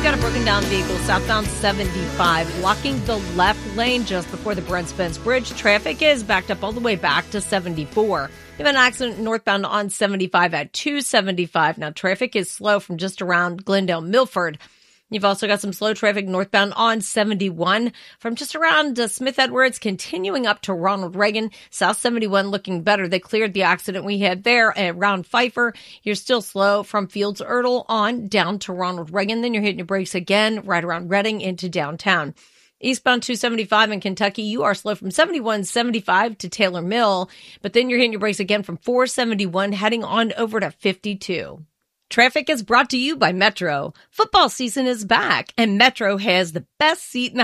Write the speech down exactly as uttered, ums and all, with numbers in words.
got a broken down vehicle southbound seventy-five blocking the left lane just before the Brent Spence Bridge. Traffic is backed up all the way back to seventy-four. You have an accident northbound on seventy-five at two seventy-five. Now traffic is slow from just around Glendale Milford. You've also got some slow traffic northbound on seventy-one from just around uh, Smith Edwards, continuing up to Ronald Reagan. South seventy-one looking better. They cleared the accident we had there around Pfeiffer. You're still slow from Fields Erdel on down to Ronald Reagan. Then you're hitting your brakes again right around Reading into downtown. Eastbound two seventy-five in Kentucky, you are slow from seventy-one seventy-five to Taylor Mill, but then you're hitting your brakes again from four seventy-one heading on over to fifty-two. Traffic is brought to you by Metro. Football season is back, and Metro has the best seat in the